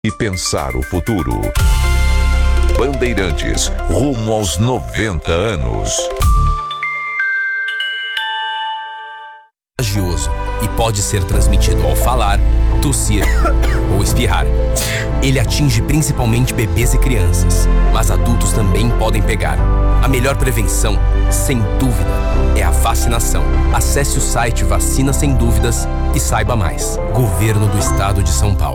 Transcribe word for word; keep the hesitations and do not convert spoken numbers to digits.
e pensar o futuro. Bandeirantes, rumo aos noventa anos. Contagioso e pode ser transmitido ao falar, tossir ou espirrar. Ele atinge principalmente bebês e crianças, mas adultos também podem pegar. A melhor prevenção, sem dúvida, é a vacinação. Acesse o site Vacina Sem Dúvidas e saiba mais. Governo do Estado de São Paulo.